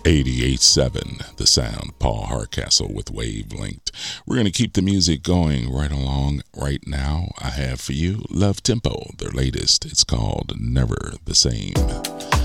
88.7 The Sound, Paul Hardcastle with Wavelinked. We're going to keep the music going right along. Right now, I have for you Love Tempo, their latest. It's called Never the Same.